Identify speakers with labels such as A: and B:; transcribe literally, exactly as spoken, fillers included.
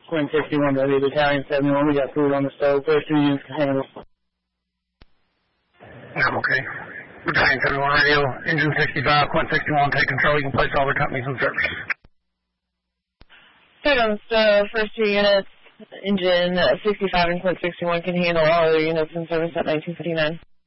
A: Quinn sixty-one ready, Battalion seventy-one, we got food on the stove, first two units can handle.
B: I'm okay. Battalion seventy-one radio, engine sixty-five, Quinn sixty-one, take control, you can place all the companies in service.
C: Food on the stove, first two units, engine sixty-five and Quinn sixty-one can handle all other units in service at nineteen fifty-nine.